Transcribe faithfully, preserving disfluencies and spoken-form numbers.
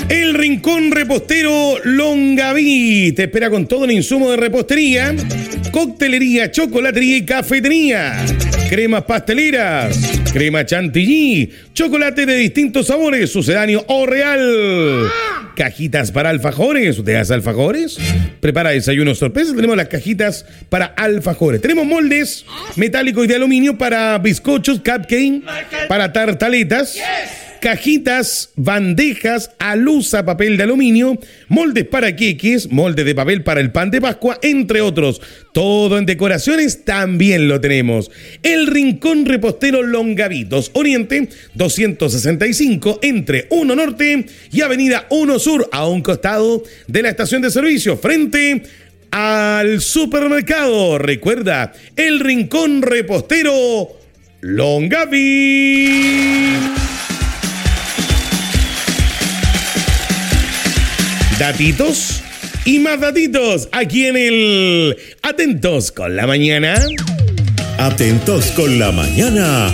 El Rincón Repostero Longaví te espera con todo el insumo de repostería, coctelería, chocolatería y cafetería, cremas pasteleras, crema chantilly, chocolate de distintos sabores, sucedáneo o real, cajitas para alfajores. ¿Usted hace alfajores? Prepara desayunos sorpresa. Tenemos las cajitas para alfajores. Tenemos moldes metálicos y de aluminio para bizcochos, cupcake, para tartaletas, cajitas, bandejas, alusa, papel de aluminio, moldes para queques, moldes de papel para el pan de Pascua, entre otros. Todo en decoraciones también lo tenemos. El Rincón Repostero Longavitos Oriente doscientos sesenta y cinco entre uno Norte y Avenida uno Sur, a un costado de la estación de servicio, frente al supermercado. Recuerda, El Rincón Repostero Longaví. Datitos y más datitos aquí en el Atentos con la Mañana. Atentos con la Mañana.